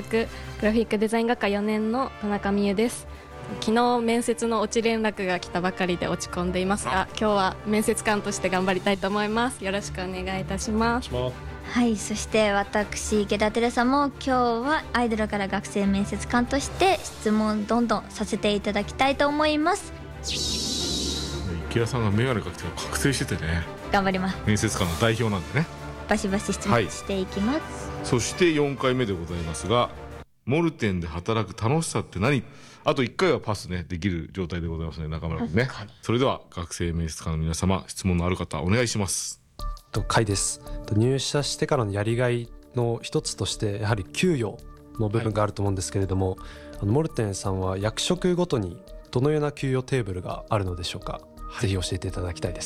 グラフィックデザイン学科4年の田中美優です。昨日面接の落ち連絡が来たばかりで落ち込んでいますが、今日は面接官として頑張りたいと思います。よろしくお願いいたします。 はい、そして私池田テレサも今日はアイドルから学生面接官として質問どんどんさせていただきたいと思います。 池田さんがメガネかけて覚醒しててね、 頑張ります。 面接官の代表なんでね、 バシバシ質問していきます、 そして4回目でございますが、モルテンで働く楽しさって何？あと1回はパスねできる状態でございますね、中村君ね。それでは学生面接官の皆様、質問のある方お願いします。 甲斐です。入社してからのやりがいの一つとしてやはり給与の部分があると思うんですけれども、モルテンさんは役職ごとにどのような給与テーブルがあるのでしょうか。ぜひ教えていただきたいです。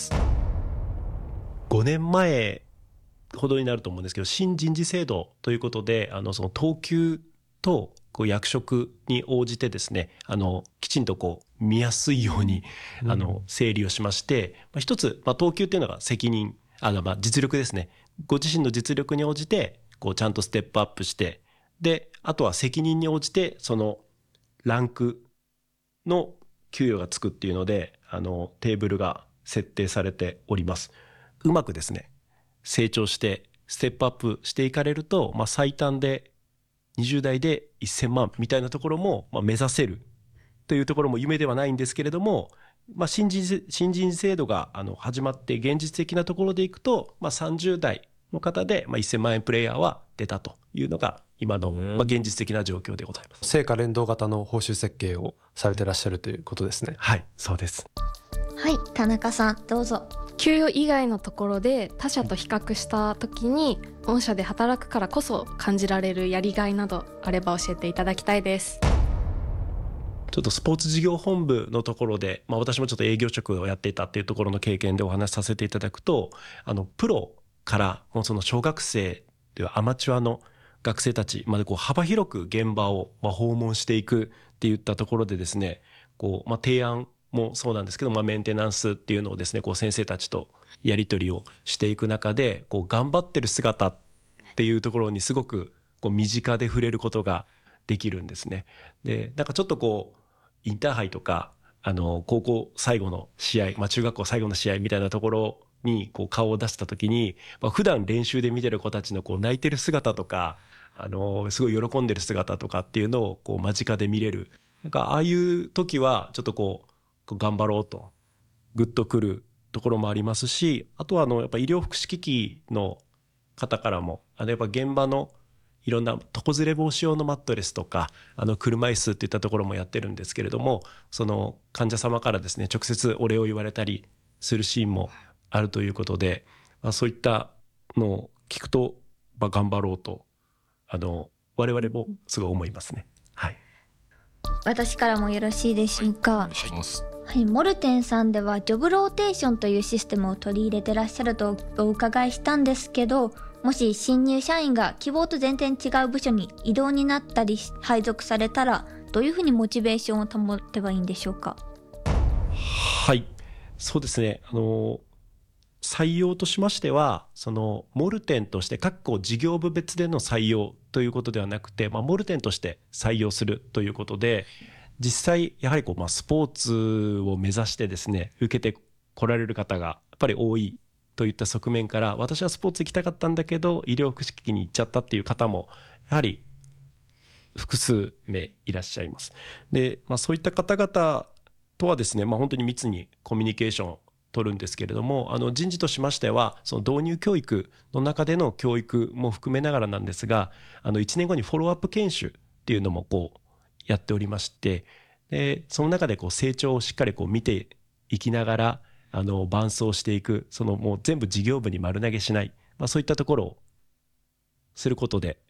5年前ほどになると思うんですけど、新人事制度ということで、その等級と役職に応じてですね、きちんと見やすいように整理をしまして、一つ、等級っていうのが責任、実力ですね。ご自身の実力に応じてちゃんとステップアップして、であとは責任に応じてそのランクの給与がつくっていうので、テーブルが設定されております。うまくですね成長してステップアップしていかれると、最短で20代で1000万みたいなところも目指せるというところも夢ではないんですけれども、新人制度が始まって現実的なところでいくと、30代の方で1000万円プレイヤーは出たというのが今の現実的な状況でございます。 成果連動型の報酬設計をされてらっしゃるということですね。 はい、そうです。 はい、田中さんどうぞ。 給与以外のところで他社と比較した時に、御社で働くからこそ感じられるやりがいなどあれば教えていただきたいです。 ちょっとスポーツ事業本部のところで、私もちょっと営業職をやっていたっていうところの経験でお話しさせていただくと、プロからもうその小学生ではアマチュアの学生たちまで幅広く現場を訪問していくっていったところでですね、提案もそうなんですけど、メンテナンスっていうのをですね、先生たちとやり取りをしていく中で、頑張ってる姿っていうところにすごく身近で触れることができるんですね。で、なんかちょっとインターハイとか、高校最後の試合、中学校最後の試合みたいなところに顔を出した時に、普段練習で見てる子たちの泣いてる姿とか、すごい喜んでる姿とかっていうのを間近で見れる。なんかああいう時はちょっと頑張ろうとグッとくるところもありますし、あとはやっぱ医療福祉機器の方からもやっぱ現場のいろんな床ずれ防止用のマットレスとか車椅子っていったところもやってるんですけれども、その患者様からですね直接お礼を言われたりするシーンもあるということで、そういったのを聞くと頑張ろうと我々もすごい思いますね。はい。 私からもよろしいでしょうか。はい、モルテンさんではジョブローテーションというシステムを取り入れてらっしゃるとお伺いしたんですけど、もし新入社員が希望と全然違う部署に異動になったり配属されたら、どういうふうにモチベーションを保てばいいんでしょうか。 はい、そうですね。採用としましては、そのモルテンとして各事業部別での採用ということではなくて、モルテンとして採用するということで、実際やはりスポーツを目指してですね受けてこられる方がやっぱり多いといった側面から、私はスポーツ行きたかったんだけど医療福祉機器に行っちゃったっていう方もやはり複数名いらっしゃいます。で、そういった方々とはですね、本当に密にコミュニケーションを取るんですけれども、人事としましてはその導入教育の中での教育も含めながらなんですが、1年後にフォローアップ研修っていうのもやっておりまして、でその中で成長をしっかり見ていきながら伴走していく、もう全部事業部に丸投げしない、そういったところをすることで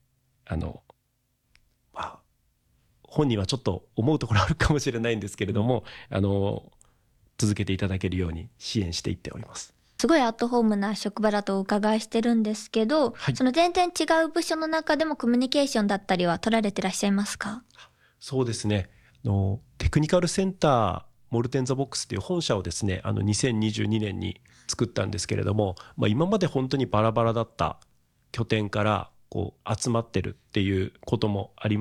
本人はちょっと思うところあるかもしれないんですけれども、続けていただけるように支援していっております。 すごいアットホームな職場だとお伺いしてるんですけど、はい、その全然違う部署の中でもコミュニケーションだったりは取られてらっしゃいますか。 そうですね、テクニカルセンターモルテンザボックスっていう本社をですね2022年に作ったんですけれども、今まで本当にバラバラだった拠点から集まってるっていうこともあり